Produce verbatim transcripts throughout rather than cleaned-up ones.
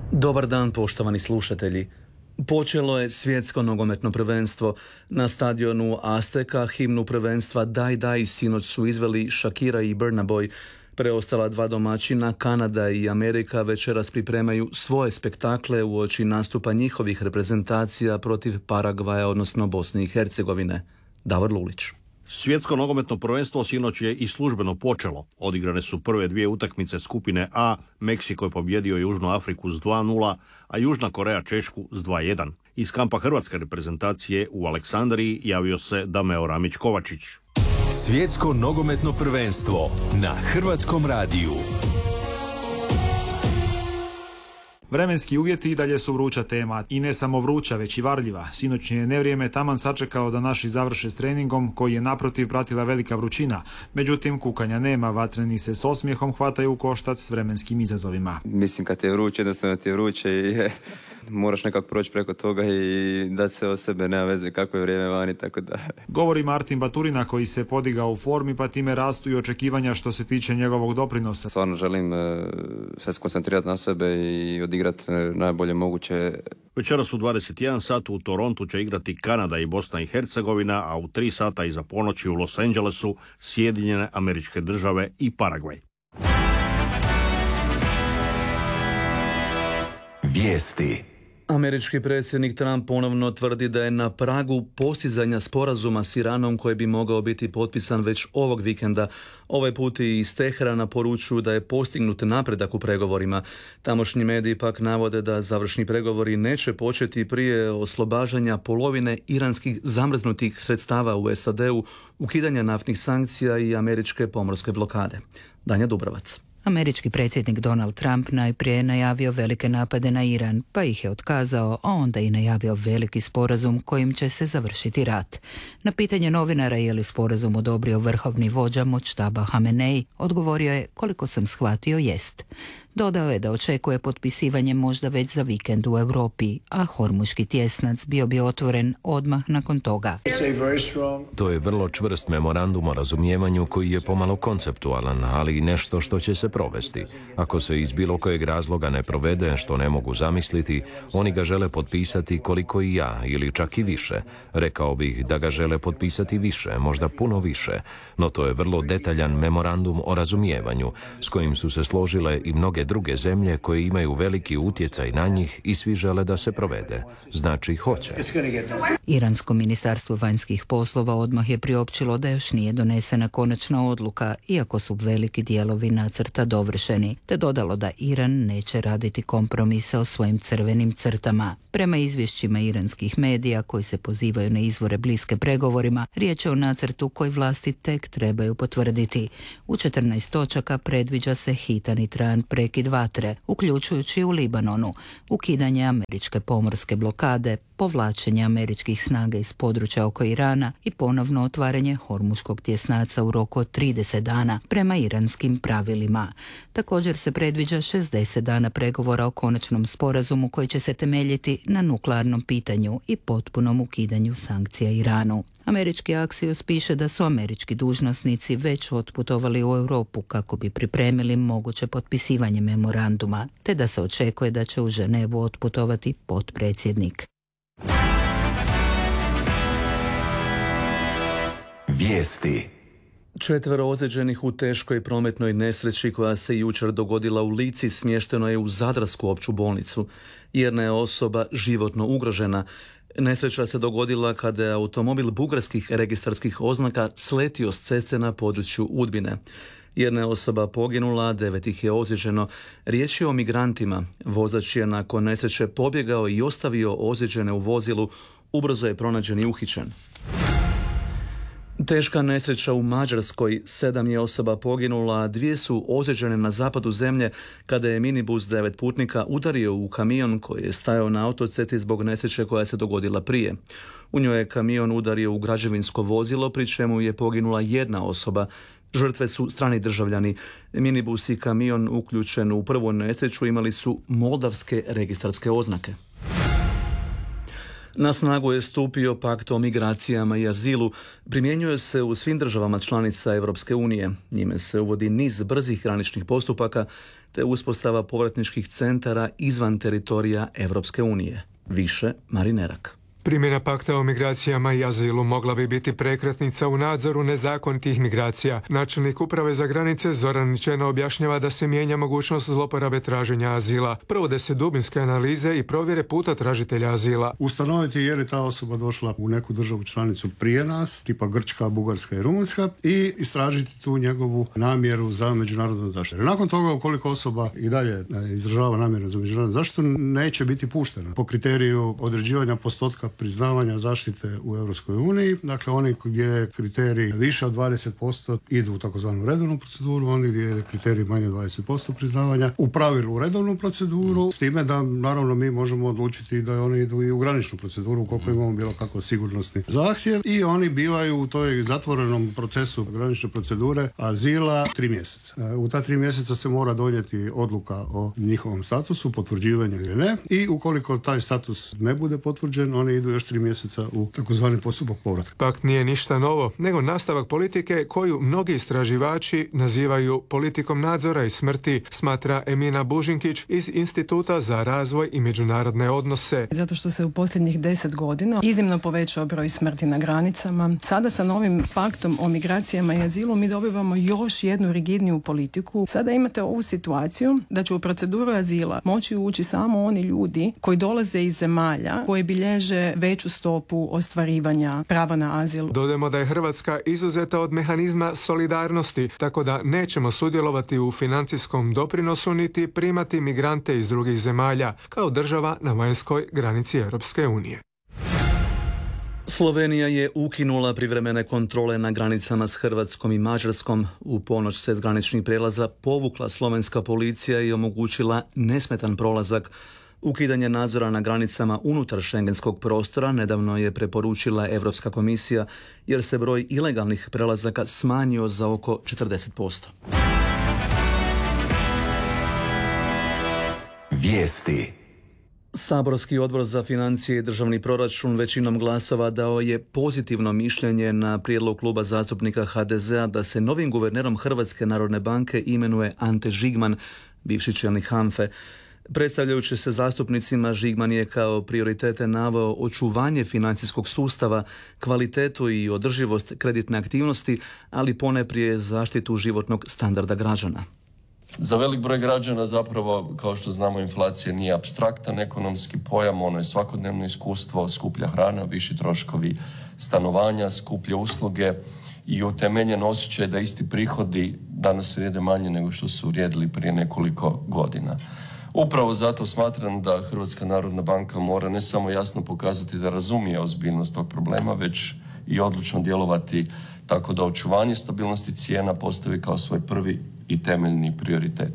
Dobar dan, poštovani slušatelji. Počelo je svjetsko nogometno prvenstvo. Na stadionu Azteka himnu prvenstva Daj Daj sinoć su izveli Shakira i Burna Boy. Preostala dva domaćina, Kanada i Amerika, večeras pripremaju svoje spektakle uoči nastupa njihovih reprezentacija protiv Paragvaja, odnosno Bosne i Hercegovine. Davor Lulić. Svjetsko nogometno prvenstvo sinoć je i službeno počelo. Odigrane su prve dvije utakmice skupine A. Meksiko je pobjedio Južnu Afriku s dva nula, a Južna Koreja Češku s dva jedan. Iz kampa hrvatske reprezentacije u Aleksandriji javio se Dameo Ramić-Kovačić. Svjetsko nogometno prvenstvo na Hrvatskom radiju. Vremenski uvjeti i dalje su vruća tema i ne samo vruća, već i varljiva. Sinoćnje je nevrijeme taman sačekao da naši završe s treningom, koji je naprotiv pratila velika vrućina. Međutim, kukanja nema, vatreni se s osmijehom hvataju u koštac s vremenskim izazovima. Mislim, kad ti je vruće, jednostavno ti je vruće i je, moraš nekako proći preko toga i dati se o sebe, nema veze kako je vrijeme vani, tako da... Govori Martin Baturina, koji se podigao u formi, pa time rastu i očekivanja što se tiče njegovog doprinosa. Stvarno želim uh, sve se koncentrirati na sebe i odigrati uh, najbolje moguće. Večeras u dvadeset jedan sat u Torontu će igrati Kanada i Bosna i Hercegovina, a u tri sata iza ponoći u Los Angelesu Sjedinjene Američke Države i Paragvaj. Vijesti. Američki predsjednik Trump ponovno tvrdi da je na pragu postizanja sporazuma s Iranom koji bi mogao biti potpisan već ovog vikenda. Ovaj put i iz Teherana poručuju da je postignut napredak u pregovorima. Tamošnji mediji pak navode da završni pregovori neće početi prije oslobađanja polovine iranskih zamrznutih sredstava u S A D-u, ukidanja naftnih sankcija i američke pomorske blokade. Danja Dubrovac. Američki predsjednik Donald Trump najprije je najavio velike napade na Iran, pa ih je otkazao, a onda i najavio veliki sporazum kojim će se završiti rat. Na pitanje novinara je li sporazum odobrio vrhovni vođa Močtaba Hamenei, odgovorio je: koliko sam shvatio, jest. Dodao je da očekuje potpisivanje možda već za vikend u Europi, a Hormuški tjesnac bio bi otvoren odmah nakon toga. To je vrlo čvrst memorandum o razumijevanju koji je pomalo konceptualan, ali i nešto što će se provesti. Ako se iz bilo kojeg razloga ne provede, što ne mogu zamisliti, oni ga žele potpisati koliko i ja, ili čak i više. Rekao bih da ga žele potpisati više, možda puno više, no to je vrlo detaljan memorandum o razumijevanju s kojim su se složile i mnoge druge zemlje koje imaju veliki utjecaj na njih i svi žele da se provede. Znači, hoće. Iransko ministarstvo vanjskih poslova odmah je priopćilo da još nije donesena konačna odluka, iako su veliki dijelovi nacrta dovršeni, te dodalo da Iran neće raditi kompromise o svojim crvenim crtama. Prema izvješćima iranskih medija koji se pozivaju na izvore bliske pregovorima, riječ je o nacrtu koji vlasti tek trebaju potvrditi. U četrnaest točaka predviđa se hitan i trajan prekid vatre, uključujući u Libanonu, ukidanje američke pomorske blokade, povlačenje američkih snaga iz područja oko Irana i ponovno otvaranje Hormuškog tjesnaca u roku od trideset dana prema iranskim pravilima. Također se predviđa šezdeset dana pregovora o konačnom sporazumu koji će se temeljiti na nuklearnom pitanju i potpunom ukidanju sankcija Iranu. Američki Axios piše da su američki dužnosnici već otputovali u Europu kako bi pripremili moguće potpisivanje memoranduma, te da se očekuje da će u Ženevu otputovati potpredsjednik. Vijesti. Četvero ozlijeđenih u teškoj prometnoj nesreći koja se jučer dogodila u Lici smješteno je u Zadarsku opću bolnicu. Jedna je osoba životno ugrožena. Nesreća se dogodila kada je automobil bugarskih registarskih oznaka sletio s ceste na području Udbine. Jedna je osoba poginula, devet ih je ozlijeđeno. Riječ je o migrantima. Vozač je nakon nesreće pobjegao i ostavio ozlijeđene u vozilu. Ubrzo je pronađen i uhićen. Teška nesreća u Mađarskoj, sedam je osoba poginula, a dvije su ozlijeđene na zapadu zemlje kada je minibus devet putnika udario u kamion koji je stajao na autocesti zbog nesreće koja se dogodila prije. U njoj je kamion udario u građevinsko vozilo, pri čemu je poginula jedna osoba. Žrtve su strani državljani. Minibus i kamion uključen u prvu nesreću imali su moldavske registarske oznake. Na snagu je stupio pakt o migracijama i azilu. Primjenjuje se u svim državama članica Europske unije. Njime se uvodi niz brzih graničnih postupaka te uspostava povratničkih centara izvan teritorija Europske unije. Više Marin Erak. Primjena pakta o migracijama i azilu mogla bi biti prekretnica u nadzoru nezakonitih migracija. Načelnik uprave za granice Zoran Ničeno objašnjava da se mijenja mogućnost zloporabe traženja azila. Provode se dubinske analize i provjere puta tražitelja azila. Ustanoviti je li ta osoba došla u neku državu članicu prije nas, tipa Grčka, Bugarska i Rumunjska, i istražiti tu njegovu namjeru za međunarodnu zaštitu. Nakon toga, ukoliko osoba i dalje izražava namjeru za međunarodnu zaštitu, neće biti puštena po kriteriju određivanja postotka priznavanja zaštite u Europskoj uniji. Dakle, oni gdje je kriterij više od dvadeset posto idu u takozvanu redovnu proceduru, oni gdje je kriterij manje od dvadeset posto priznavanja u pravilu u redovnu proceduru, s time da naravno mi možemo odlučiti da oni idu i u graničnu proceduru ukoliko imamo bilo kako sigurnosni zahtjev, i oni bivaju u toj zatvorenom procesu granične procedure azila tri mjeseca. U ta tri mjeseca se mora donijeti odluka o njihovom statusu, potvrđivanje ili ne, i ukoliko taj status ne bude potvrđen, oni idu još tri mjeseca u takozvani postupak povratka. Pakt nije ništa novo, nego nastavak politike koju mnogi istraživači nazivaju politikom nadzora i smrti, smatra Emina Bužinkić iz Instituta za razvoj i međunarodne odnose. Zato što se u posljednjih deset godina iznimno povećao broj smrti na granicama. Sada sa novim paktom o migracijama i azilu mi dobivamo još jednu rigidniju politiku. Sada imate ovu situaciju da će u proceduru azila moći ući samo oni ljudi koji dolaze iz zemalja koji bilježe veću stopu ostvarivanja prava na azil. Dodajmo da je Hrvatska izuzeta od mehanizma solidarnosti, tako da nećemo sudjelovati u financijskom doprinosu niti primati migrante iz drugih zemalja kao država na vanjskoj granici Europske unije. Slovenija je ukinula privremene kontrole na granicama s Hrvatskom i Mađarskom. U ponoć se s graničnih prijelaza povukla slovenska policija i omogućila nesmetan prolazak. Ukidanje nadzora na granicama unutar šengenskog prostora nedavno je preporučila Europska komisija jer se broj ilegalnih prelazaka smanjio za oko četrdeset posto. Vijesti. Saborski odbor za financije i državni proračun većinom glasova dao je pozitivno mišljenje na prijedlog kluba zastupnika ha de zea da se novim guvernerom Hrvatske narodne banke imenuje Ante Žigman, bivši čelnik hanfe. Predstavljajući se zastupnicima, Žigman je kao prioritete naveo očuvanje financijskog sustava, kvalitetu i održivost kreditne aktivnosti, ali poneprije zaštitu životnog standarda građana. Za velik broj građana zapravo, kao što znamo, inflacija nije apstraktan ekonomski pojam, ono je svakodnevno iskustvo, skuplja hrana, viši troškovi stanovanja, skuplje usluge i utemeljen osjećaj da isti prihodi danas vrijede manje nego što su vrijedili prije nekoliko godina. Upravo zato smatram da Hrvatska narodna banka mora ne samo jasno pokazati da razumije ozbiljnost tog problema, već i odlučno djelovati tako da očuvanje stabilnosti cijena postavi kao svoj prvi i temeljni prioritet.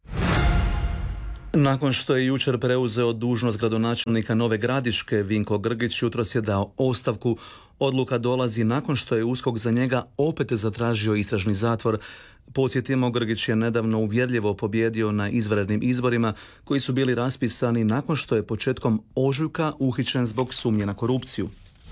Nakon što je jučer preuzeo dužnost gradonačelnika Nove Gradiške, Vinko Grgić jutros je dao ostavku. Odluka dolazi nakon što je USKOK za njega opet zatražio istražni zatvor. Podsjetimo, Grgić je nedavno uvjerljivo pobjedio na izvanrednim izborima koji su bili raspisani nakon što je početkom ožujka uhićen zbog sumnje na korupciju.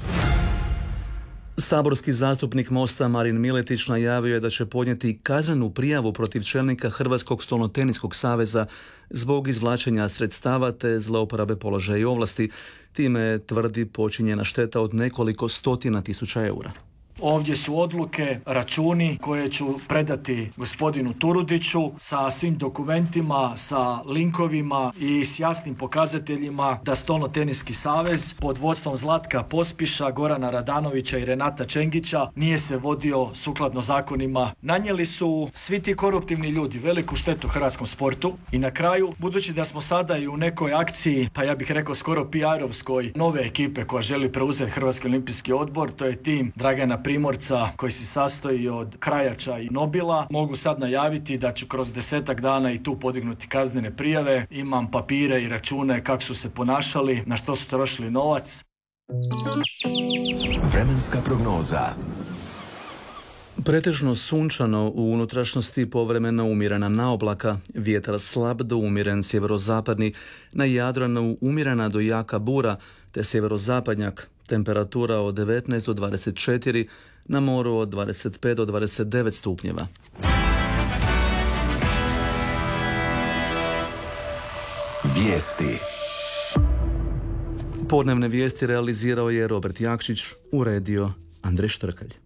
Saborski zastupnik Mosta Marin Miletić najavio je da će podnijeti kaznenu prijavu protiv čelnika Hrvatskog stolnoteniskog saveza zbog izvlačenja sredstava te zlouporabe položaja i ovlasti. Time, tvrdi, počinjena šteta od nekoliko stotina tisuća eura. Ovdje su odluke, računi koje ću predati gospodinu Turudiću sa svim dokumentima, sa linkovima i s jasnim pokazateljima da Stolnoteniski savez pod vodstvom Zlatka Pospiša, Gorana Radanovića i Renata Čengića nije se vodio sukladno zakonima. Nanijeli su svi ti koruptivni ljudi veliku štetu hrvatskom sportu i na kraju, budući da smo sada i u nekoj akciji, pa ja bih rekao skoro P R-ovskoj, nove ekipe koja želi preuzeti Hrvatski olimpijski odbor, to je tim Dragana Primorca koji se sastoji od Krajača i Nobila. Mogu sad najaviti da ću kroz desetak dana i tu podignuti kaznene prijave. Imam papire i račune kako su se ponašali, na što su trošili novac. Vremenska prognoza. Pretežno sunčano, u unutrašnjosti povremeno umjerena naoblaka, vjetar slab do umjeren sjeverozapadni, na Jadranu umjerena do jaka bura, te sjeverozapadnjak, temperatura od devetnaest do dvadeset četiri, na moru od dvadeset pet do dvadeset devet stupnjeva. Vijesti. Podnevne vijesti realizirao je Robert Jakšić, uredio Andrej Štrkalj.